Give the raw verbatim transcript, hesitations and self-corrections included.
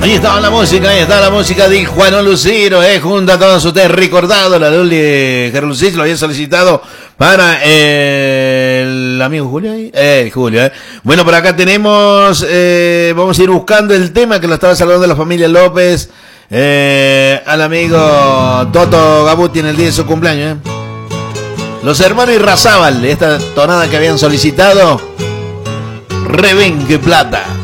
Ahí estaba la música, ahí está la música de Juan Lucero, eh, junto a todos ustedes, recordado, la Luli Gerlucis lo había solicitado para eh, el amigo Julio, eh, Julio, eh. Bueno, por acá tenemos, eh, vamos a ir buscando el tema que lo estaba saludando la familia López, eh, al amigo Toto Gabuti en el día de su cumpleaños, eh. Los hermanos Irrazábal, esta tonada que habían solicitado, Rebenque Plata.